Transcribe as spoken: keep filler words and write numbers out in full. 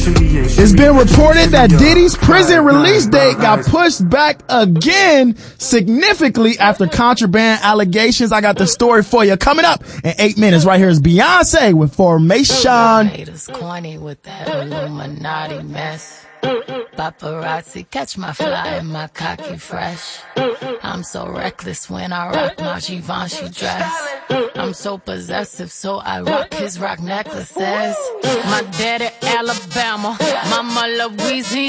It's been reported that Diddy's prison release date got pushed back again significantly after contraband allegations. I got the story for you coming up in eight minutes. Right here is Beyonce with Formation. Haters corny with that Illuminati mess. Paparazzi catch my fly and my cocky fresh. I'm so reckless when I rock my Givenchy dress. I'm so possessive, so I rock his rock necklaces. My daddy Alabama, mama Louisiana.